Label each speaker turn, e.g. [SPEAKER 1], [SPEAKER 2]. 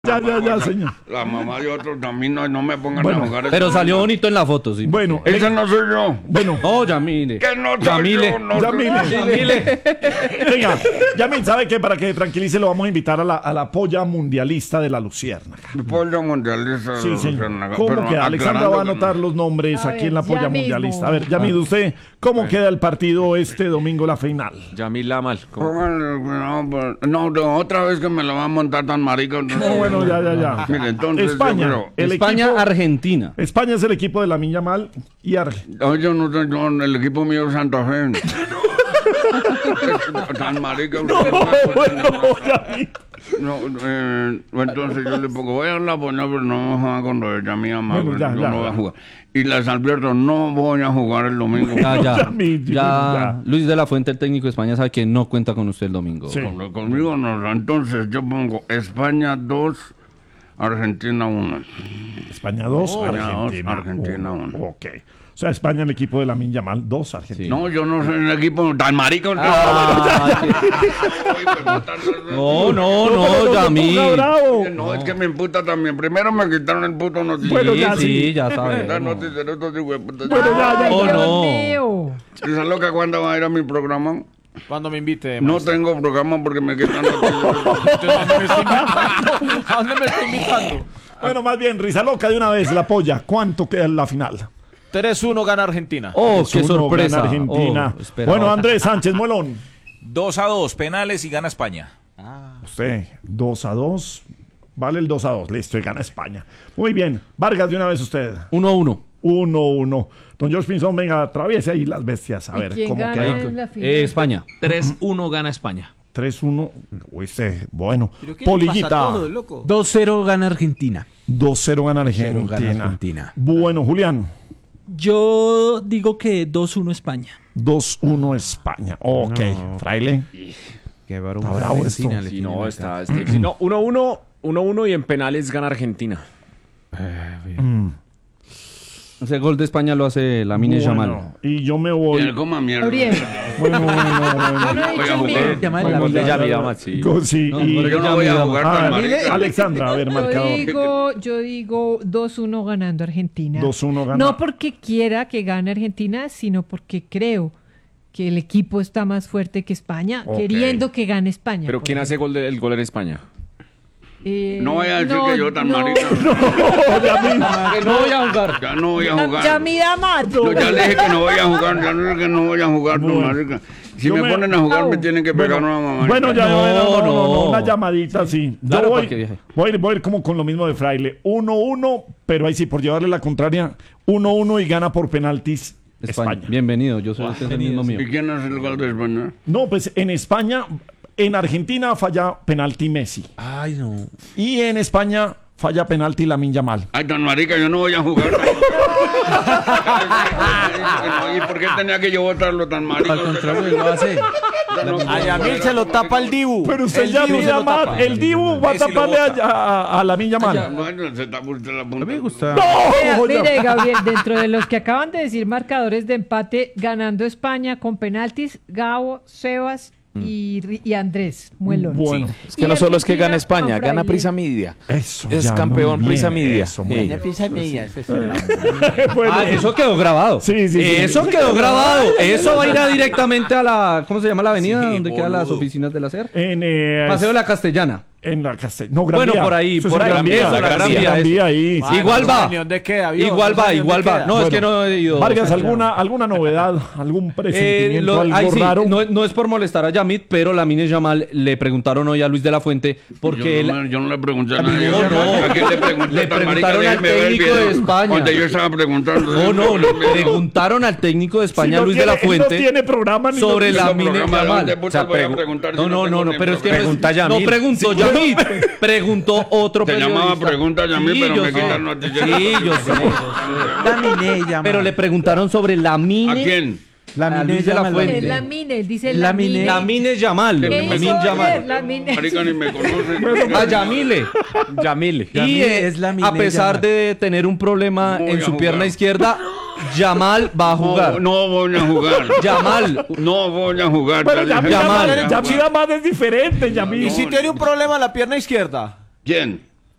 [SPEAKER 1] Ya, señor.
[SPEAKER 2] La mamá de otro también no me pongan
[SPEAKER 1] Bueno,
[SPEAKER 2] a jugar.
[SPEAKER 3] Pero salió bonito en la foto, sí.
[SPEAKER 1] Bueno,
[SPEAKER 2] Ese no soy yo.
[SPEAKER 1] bueno.
[SPEAKER 3] No, Yamile.
[SPEAKER 2] Que no soy
[SPEAKER 3] Yamile.
[SPEAKER 2] yo. No
[SPEAKER 1] Yamile. Venga, Yamil, ¿sabe qué? Para que tranquilice lo vamos a invitar a la polla mundialista de la Luciérnaga.
[SPEAKER 2] Pollo mundialista.
[SPEAKER 1] Sí, señor.
[SPEAKER 2] Luciérnaga,
[SPEAKER 1] ¿Cómo
[SPEAKER 2] pero
[SPEAKER 1] queda? Alexandra va a
[SPEAKER 2] aclarando que
[SPEAKER 1] anotar los nombres
[SPEAKER 4] A
[SPEAKER 1] aquí
[SPEAKER 4] ver,
[SPEAKER 1] en la polla
[SPEAKER 4] ya mismo.
[SPEAKER 1] mundialista. A ver, Yamil, ¿usted cómo queda el partido este domingo, la final?
[SPEAKER 5] Yamil Lamal.
[SPEAKER 2] No, otra vez que me lo va a montar tan marica.
[SPEAKER 1] No, bueno, ya.
[SPEAKER 2] Mire, entonces.
[SPEAKER 1] España. El
[SPEAKER 3] España,
[SPEAKER 1] equipo-
[SPEAKER 3] Argentina.
[SPEAKER 1] España es el equipo de Lamine Yamal y
[SPEAKER 2] Yo no soy yo, el equipo mío es Santa Fe. Tan marica.
[SPEAKER 1] Yamil.
[SPEAKER 2] No, entonces yo le pongo, voy a la poner, pero no vamos a jugar con lo de Yamil más.
[SPEAKER 1] Bueno,
[SPEAKER 2] Yo
[SPEAKER 1] ya.
[SPEAKER 2] no voy a jugar. Y les advierto, no voy a jugar el domingo.
[SPEAKER 3] Ya.
[SPEAKER 1] Yamil, ya.
[SPEAKER 3] Luis de la Fuente, el técnico de España, sabe que no cuenta con usted el domingo.
[SPEAKER 1] Sí.
[SPEAKER 2] Conmigo no. Entonces yo pongo España 2, Argentina 1.
[SPEAKER 1] España 2,
[SPEAKER 2] Argentina, Argentina 1.
[SPEAKER 1] Ok. O sea, España el equipo de Lamine Yamal 2, Argentina.
[SPEAKER 2] No, yo no soy el equipo tan marica.
[SPEAKER 3] No, Yamil.
[SPEAKER 1] ponga bravo.
[SPEAKER 2] No, es que me imputa también. Primero me quitaron el puto noticiero.
[SPEAKER 1] Bueno, ya,
[SPEAKER 3] Sí, ya sabe.
[SPEAKER 2] El noticiero, estos hijos de puta.
[SPEAKER 1] Bueno, ya.
[SPEAKER 3] Oh,
[SPEAKER 4] Dios
[SPEAKER 3] no.
[SPEAKER 4] mío.
[SPEAKER 2] ¿Y sabes lo que cuando va a ir a mi programa?
[SPEAKER 5] Cuando me invite.
[SPEAKER 2] No tengo programa porque me quitan noticiero.
[SPEAKER 5] ¿A dónde me estoy invitando?
[SPEAKER 1] Bueno, más bien, risa loca de una vez, la polla. ¿Cuánto queda en la final?
[SPEAKER 5] 3-1 gana Argentina.
[SPEAKER 3] Oh, qué
[SPEAKER 1] 3-1
[SPEAKER 3] sorpresa.
[SPEAKER 1] gana Argentina.
[SPEAKER 3] Oh, esperaba.
[SPEAKER 1] Bueno, Andrés Sánchez Muelón.
[SPEAKER 6] 2-2, penales y gana España.
[SPEAKER 1] Usted, 2-2. Vale el 2-2. Listo, y gana España. Muy bien. Vargas, de una vez usted.
[SPEAKER 3] 1-1.
[SPEAKER 1] 1-1. Don George Pinzón, venga, atraviese ahí las bestias. A
[SPEAKER 4] ¿Y
[SPEAKER 1] ver,
[SPEAKER 4] quién
[SPEAKER 1] ¿cómo
[SPEAKER 4] gana
[SPEAKER 1] queda?
[SPEAKER 4] en la final?
[SPEAKER 3] España.
[SPEAKER 6] 3-1 gana España.
[SPEAKER 1] 3-1. Uy, bueno. Polillita.
[SPEAKER 7] 2-0 gana Argentina.
[SPEAKER 1] 2-0 gana
[SPEAKER 7] 2-0 gana
[SPEAKER 1] Argentina.
[SPEAKER 7] Argentina.
[SPEAKER 1] Bueno, Julián.
[SPEAKER 7] Yo digo que 2-1 España.
[SPEAKER 1] 2-1 España. Ok. Fraile.
[SPEAKER 7] Qué varón.
[SPEAKER 1] Está bravo esto.
[SPEAKER 5] Sí, no, está. No, 1-1 y en penales gana Argentina.
[SPEAKER 3] Ese gol de España lo hace Lamine Yamal.
[SPEAKER 1] Bueno, y yo me voy.
[SPEAKER 2] Él coma mierda.
[SPEAKER 4] Gabriel.
[SPEAKER 1] Bueno.
[SPEAKER 4] Yo no he
[SPEAKER 2] Voy a
[SPEAKER 4] dicho
[SPEAKER 2] jugar.
[SPEAKER 4] bien.
[SPEAKER 5] Gol de Yamil Lamal, sí.
[SPEAKER 1] Sí,
[SPEAKER 3] No,
[SPEAKER 1] y-
[SPEAKER 3] pero
[SPEAKER 2] Yo no voy a jugar
[SPEAKER 1] Ah,
[SPEAKER 2] tan marica.
[SPEAKER 1] Alexandra, a ver, marcador.
[SPEAKER 4] Yo digo 2-1 ganando Argentina.
[SPEAKER 1] 2-1 gana.
[SPEAKER 4] No porque quiera que gane Argentina, sino porque creo que el equipo está más fuerte que España,
[SPEAKER 1] Ok.
[SPEAKER 4] queriendo que gane España.
[SPEAKER 5] Pero
[SPEAKER 4] por
[SPEAKER 5] ¿quién hace
[SPEAKER 4] ejemplo.
[SPEAKER 5] el gol en España?
[SPEAKER 2] No voy a decir que yo tan marica.
[SPEAKER 3] Que no voy a jugar.
[SPEAKER 2] Ya no voy a jugar.
[SPEAKER 4] Ya mira Mato.
[SPEAKER 2] No, ya le dije que no voy a jugar. Ya le dije que no voy a jugar, tan marica. Si
[SPEAKER 1] Yo
[SPEAKER 2] me
[SPEAKER 1] me-
[SPEAKER 2] ponen a jugar, me tienen que pegar una mamá.
[SPEAKER 1] Bueno, ya,
[SPEAKER 3] No.
[SPEAKER 1] una llamadita, sí. Yo
[SPEAKER 3] Claro,
[SPEAKER 1] voy,
[SPEAKER 3] porque viaje.
[SPEAKER 1] voy a ir como con lo mismo de Fraile. 1-1, pero ahí sí, por llevarle la contraria, 1-1 y gana por penaltis España.
[SPEAKER 3] Bienvenido, yo soy el mismo mío.
[SPEAKER 2] ¿Y quién hace el gol de España?
[SPEAKER 1] No, pues en España, en Argentina falla penalti Messi.
[SPEAKER 7] Ay, no.
[SPEAKER 1] Y en España falla penalti Lamine Yamal.
[SPEAKER 2] Ay, tan marica, yo no voy a jugar. ¿Y por qué tenía que yo votarlo tan marica?
[SPEAKER 7] Al contrario, lo hace.
[SPEAKER 5] A Yamil se lo tapa el Dibu.
[SPEAKER 1] Pero usted
[SPEAKER 5] El
[SPEAKER 1] ya
[SPEAKER 5] Dibu se
[SPEAKER 1] mira
[SPEAKER 5] lo
[SPEAKER 1] mal,
[SPEAKER 5] tapa.
[SPEAKER 1] el Dibu va a
[SPEAKER 6] Messi lo
[SPEAKER 1] taparle
[SPEAKER 6] bota.
[SPEAKER 1] a Lamine Yamal.
[SPEAKER 2] Bueno, se tapa usted la punta.
[SPEAKER 7] Me gusta.
[SPEAKER 4] Vea,
[SPEAKER 1] ¡No! Ya-
[SPEAKER 4] mire, Gabriel, dentro de los que acaban de decir marcadores de empate, ganando España con penaltis, Gabo, Sebas y Andrés Muelón.
[SPEAKER 1] Bueno,
[SPEAKER 6] Es que no solo es que gana
[SPEAKER 4] Argentina
[SPEAKER 6] España,
[SPEAKER 4] con
[SPEAKER 6] gana
[SPEAKER 4] Fraile.
[SPEAKER 6] Prisa Media.
[SPEAKER 1] eso.
[SPEAKER 6] Es
[SPEAKER 1] ya,
[SPEAKER 6] campeón
[SPEAKER 1] muy
[SPEAKER 6] Prisa
[SPEAKER 1] bien,
[SPEAKER 6] Media.
[SPEAKER 1] eso, muy
[SPEAKER 6] Sí.
[SPEAKER 1] bien. Bueno,
[SPEAKER 3] Eso quedó grabado.
[SPEAKER 1] Sí.
[SPEAKER 3] Eso quedó grabado. Eso va a ir directamente a la. ¿Cómo se llama la avenida?
[SPEAKER 6] Sí,
[SPEAKER 3] donde quedan las
[SPEAKER 6] boludo.
[SPEAKER 3] oficinas del SER.
[SPEAKER 1] En,
[SPEAKER 3] Paseo de la Castellana.
[SPEAKER 1] En la Castell. No, Gran
[SPEAKER 3] Bueno,
[SPEAKER 1] Vía.
[SPEAKER 3] por ahí,
[SPEAKER 1] Eso es
[SPEAKER 3] por ahí.
[SPEAKER 1] Gran Vía.
[SPEAKER 3] Eso, la Gran Vía,
[SPEAKER 1] Gran
[SPEAKER 3] eso.
[SPEAKER 1] Vía ahí. sí.
[SPEAKER 3] Igual va.
[SPEAKER 5] ¿Dónde queda, avión?
[SPEAKER 3] Igual va,
[SPEAKER 5] ¿Dónde
[SPEAKER 3] igual va.
[SPEAKER 5] queda?
[SPEAKER 3] No, es
[SPEAKER 1] Bueno,
[SPEAKER 3] que no he ido.
[SPEAKER 1] Vargas, ¿alguna novedad? ¿Algún presentimiento? ¿Algo
[SPEAKER 3] Ahí sí,
[SPEAKER 1] raro?
[SPEAKER 3] no es por molestar a Yamit, pero Lamine Yamal le preguntaron hoy a Luis de la Fuente porque
[SPEAKER 2] Yo no le pregunté a nadie.
[SPEAKER 3] No, no.
[SPEAKER 2] ¿A quién le pregunté?
[SPEAKER 3] Le
[SPEAKER 2] tan marica?
[SPEAKER 3] preguntaron al
[SPEAKER 2] Déjeme ver el
[SPEAKER 3] técnico de
[SPEAKER 2] video
[SPEAKER 3] España.
[SPEAKER 2] Donde yo estaba preguntando.
[SPEAKER 3] No, le preguntaron al técnico de España,
[SPEAKER 1] Si no
[SPEAKER 3] Luis de la
[SPEAKER 1] tiene- él
[SPEAKER 3] Fuente,
[SPEAKER 1] no tiene programa ni
[SPEAKER 3] sobre
[SPEAKER 1] no
[SPEAKER 2] tiene
[SPEAKER 3] Lamine
[SPEAKER 2] programa, ¿de
[SPEAKER 3] Yamal.
[SPEAKER 2] dónde putas voy a preguntar si
[SPEAKER 3] no,
[SPEAKER 2] no tengo ni
[SPEAKER 3] pero es que
[SPEAKER 2] programa?
[SPEAKER 3] no preguntó Yamit, preguntó otro
[SPEAKER 2] Se
[SPEAKER 3] periodista.
[SPEAKER 2] llamaba pregunta Yamil, pero
[SPEAKER 3] yo
[SPEAKER 2] me
[SPEAKER 3] sé.
[SPEAKER 2] quitan noticias.
[SPEAKER 3] Sí, yo sé.
[SPEAKER 7] Lamine Yamal.
[SPEAKER 3] Pero le preguntaron sobre Lamine.
[SPEAKER 2] ¿A quién?
[SPEAKER 3] A Luis de la Fuente.
[SPEAKER 4] Es Lamine, él dice
[SPEAKER 7] Lamine.
[SPEAKER 3] Lamine Yamal.
[SPEAKER 4] ¿Qué
[SPEAKER 3] Lamine
[SPEAKER 4] hizo ayer?
[SPEAKER 3] Yamal.
[SPEAKER 4] Lamine.
[SPEAKER 2] Marica ni me conoce.
[SPEAKER 3] A Yamile.
[SPEAKER 5] Yamil.
[SPEAKER 3] Y
[SPEAKER 7] Yamile es Lamine
[SPEAKER 3] a pesar
[SPEAKER 7] Yamal.
[SPEAKER 3] de tener un problema
[SPEAKER 2] Voy
[SPEAKER 3] en
[SPEAKER 2] a
[SPEAKER 3] su pierna
[SPEAKER 2] jugar.
[SPEAKER 3] izquierda, Yamal va a jugar.
[SPEAKER 2] No voy a jugar.
[SPEAKER 3] Yamal.
[SPEAKER 2] No voy a jugar.
[SPEAKER 1] Pero
[SPEAKER 2] ya dije.
[SPEAKER 1] Yamil
[SPEAKER 3] Yamal.
[SPEAKER 1] Yamal es diferente, Yamil.
[SPEAKER 5] ¿Y si tiene un problema en la pierna izquierda?
[SPEAKER 2] ¿Quién?